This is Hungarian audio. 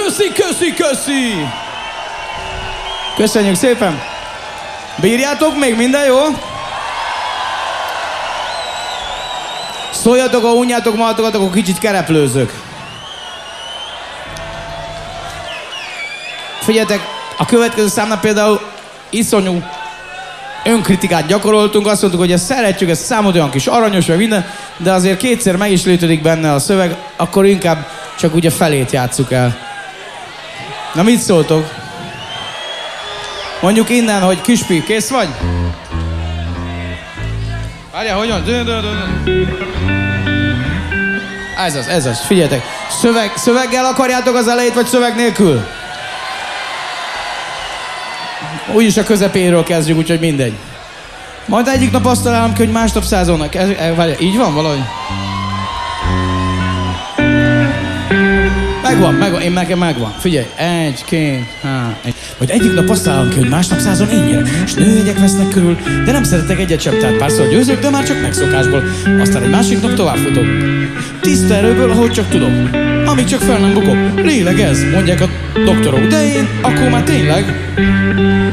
Köszi! Köszönjük szépen! Bírjátok még? Minden jó? Szóljatok, ha unjátok magatokat, akkor kicsit kereplőzök. Figyeljetek, a következő számnál például iszonyú önkritikát gyakoroltunk, azt mondtuk, hogy ezt szeretjük, ez számot olyan kis aranyos, vagy minden, de azért kétszer meg is lőtődik benne a szöveg, akkor inkább csak ugye felét játsszuk el. Na mit szóltok? Mondjuk innen, hogy Kispi, kész vagy? Várjál, hogy van? Ez az, figyeljetek. Szöveggel akarjátok az elejét, vagy szöveg nélkül? Úgyis a közepéről kezdjük, úgyhogy mindegy. Majd egyik nap azt találom ki, hogy másnap százonnak. Várjál, így van valahogy? Megvan, én nekem megvan. Figyelj, 1, 2, 3, 1. Majd egyik nap azt találom ki, hogy másnap százon én nyerek, és nőjegyek vesznek körül, de nem szeretek egyet sem, tehát párszor győzök, de már csak megszokásból. Aztán egy másik nap tovább futok. Tiszta erőből, ahogy csak tudok. Amíg csak fel nem bukok. Lényeg ez, mondják a doktorok, de én akkor már tényleg